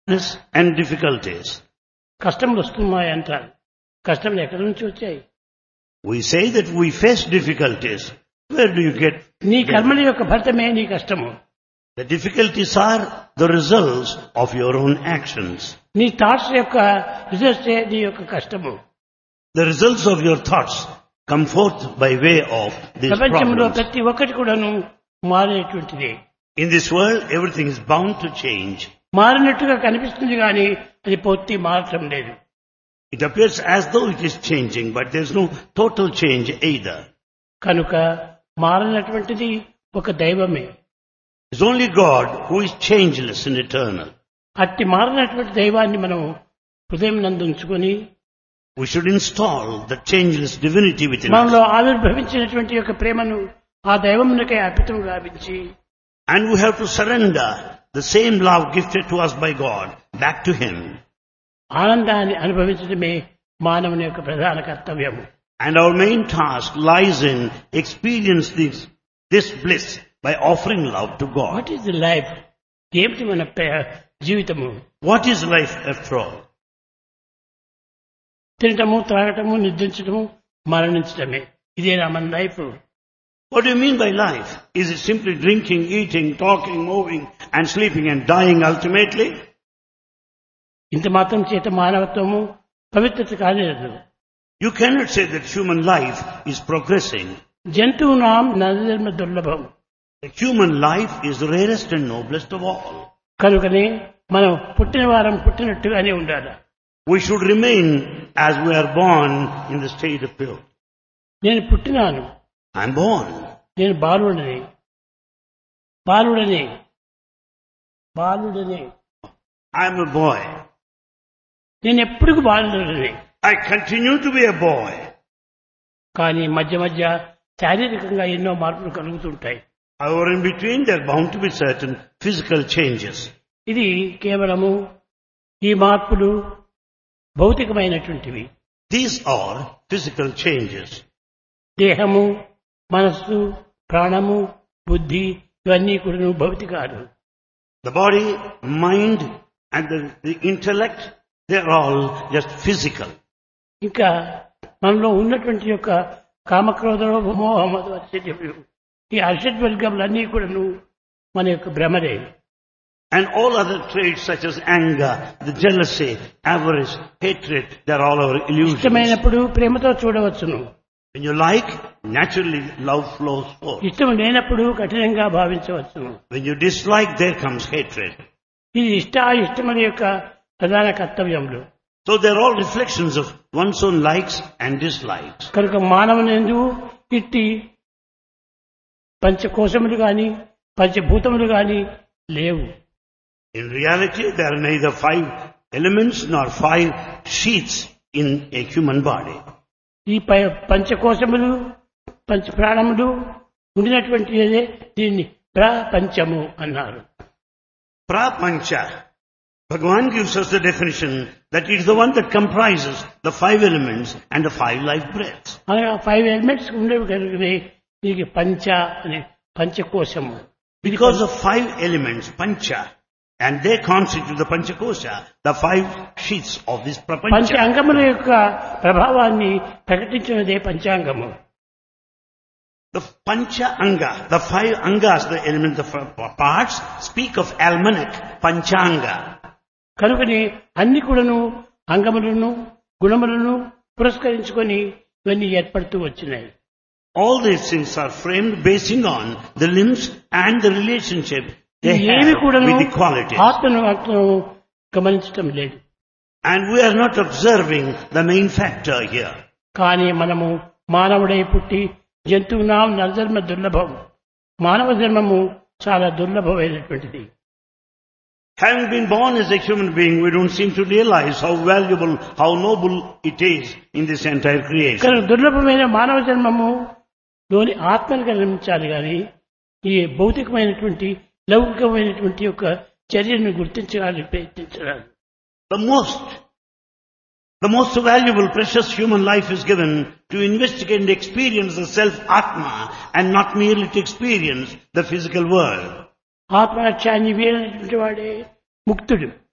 and difficulties. కష్టములు వస్తున్నాయి అంటారు. కష్టములు ఎక్కడి నుంచి వచ్చాయి? We say that we face difficulties. Where do you get నీ them? కర్మల యొక్క ఫలితమే నీ కష్టము. The difficulties are the results of your own actions. నీ థాట్స్ యొక్క రిజల్ట్స్ నీ యొక్క కష్టము. The results of your thoughts come forth by way of these ప్రపంచంలో problems. ప్రతి ఒక్కటి కూడాను మారేటువంటిది. In this world, everything is bound to change. మారినట్టుగా కనిపిస్తుంది కానీ అది పూర్తి మారటం లేదు. It appears as though it is changing, but there is no total change either. కనుక మారినటువంటిది ఒక దైవమే. It's only God who is changeless and eternal. అట్టి మారినటువంటి దైవాన్ని మనం హృదయం నందు ఉంచుకొని We should install the changeless divinity within మనలో us. ఆవిర్భవించినటువంటి యొక్క ప్రేమను ఆ దైవమునకే అర్పితం గావించి And we have to surrender the same love gifted to us by God back to Him. ఆనందాన్ని అనుభవించడమే మానవుని యొక్క ప్రధాన కర్తవ్యము. And our main task lies in experiencing this bliss by offering love to God. What is the life? ఏమిటి మన జీవితము? What is life after all? తినటము, త్రాగటము, నిద్రించటము, మరణించటమే. ఇదేనా మన life? What do you mean by life? Is it simply drinking, eating, talking, moving and sleeping and dying ultimately? ఇంత మాత్రం చేత మానవత్వము పవిత్రత కాలేదు. You cannot say that human life is progressing. జంతువునాం నరజన్మ దుర్లభం. The human life is the rarest and noblest of all. కనుకనే మనం పుట్టిన వారం పుట్టినట్టుగానే ఉండాలి. We should remain as we are born in the state of pure. నేను పుట్టినాను, I'm born. నేను బాలుడని బాలుడని బాలుడని I'm a boy. నేను ఎప్పటికీ బాలుడని. I continue to be a boy. కానీ మధ్య మధ్య శారీరకంగా ఎన్నో మార్పులు కలుగుతుంటాయి. However, in between there are bound to be certain physical changes. ఇది కేవలము ఈ మార్పులు భౌతికమైనటువంటివి. These are physical changes. దేహము, మనస్సు, ప్రాణము, బుద్ధి ఇవన్నీ కూడా భౌతికాలు. The body, mind and the intellect, they are all just physical. ఇంకా మనలో ఉన్నటువంటి యొక్క కామక్రోధలో మోహమదు ఈ అర్షడ్ వర్గములన్నీ కూడాను మన యొక్క భ్రమరే. And all other traits such as anger, the jealousy, avarice, hatred, they are all our illusions. ఇష్టమైనప్పుడు ప్రేమతో చూడవచ్చును. When you like, naturally love flows forth. ఇష్టం లేనప్పుడు కఠినంగా భావించవచ్చును. When you dislike, there comes hatred. ఇది ఇష్టాయిష్టముల యొక్క ప్రధాన కర్తవ్యములు. So they are all reflections of one's own likes and dislikes. కనుక మానవునందు ఇట్టి పంచకోశములు గాని పంచభూతములు గాని లేవు. In reality, there are neither 5 elements nor 5 sheaths in a human body. ఈ పంచకోశములు పంచప్రాణములు ఉండినటువంటి దీన్ని ప్రపంచము అన్నారు. Prapancha. Bhagavan gives us the definition that it is the one that comprises the 5 elements and the 5 life breaths. అనగా 5 elements ఉండేవి కనుకనే దీనికి పంచ అనే పంచకోశము. Because of 5 elements, pancha, and they constitute the panchakosha, the 5 sheaths of this పంచ prapancha. అంగముల యొక్క ప్రభావాన్ని ప్రకటించినదే పంచాంగము. The pancha anga, the 5 angas, the elements, the parts, speak of almanac, panchanga. కనుకని అన్ని కూడాను అంగములను గుణములను పురస్కరించుకొని ఇవన్నీ ఏర్పడుతూ వచ్చినాయి. All these things are framed basing on the limbs and the relationship they ఏమి have కూడాను with the qualities. ఆత్మను గమనించటం లేదు. And we are not observing the main factor here. కానీ మనము మానవుడై పుట్టి జంతువునాం నరజన్మ దుర్లభం. మానవ జన్మము చాలా దుర్లభమైనటువంటిది. Having been born as a human being, we don't seem to realize how valuable, how noble it is in this entire creation. కానీ దుర్లభమైన మానవ జన్మము లోని ఆత్మను గమనించాలి కానీ ఈ భౌతికమైనటువంటి లౌకికమైనటువంటి యొక్క చర్యను గుర్తించడానికి ప్రయత్నించాలి. The most valuable, precious human life is given to investigate and experience the self-atma and not merely to experience the physical world. ఆత్మలక్ష్యాన్ని వీడనటువంటి వాడే ముక్తుడు.